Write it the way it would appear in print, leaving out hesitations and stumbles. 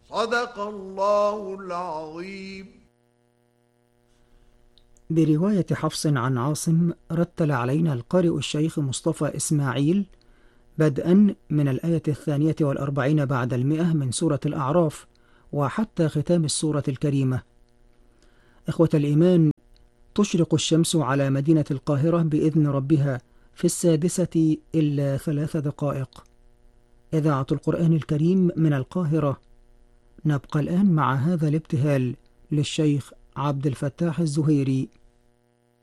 صدق الله العظيم. برواية حفص عن عاصم، رتل علينا القارئ الشيخ مصطفى إسماعيل بدءا من الآية 42 بعد 100 من سورة الأعراف وحتى ختام السورة الكريمة. إخوة الإيمان، تشرق الشمس على مدينة القاهرة بإذن ربها في 6:03. إذاعة القرآن الكريم من القاهرة. نبقى الآن مع هذا الابتهال للشيخ عبد الفتاح الزهيري.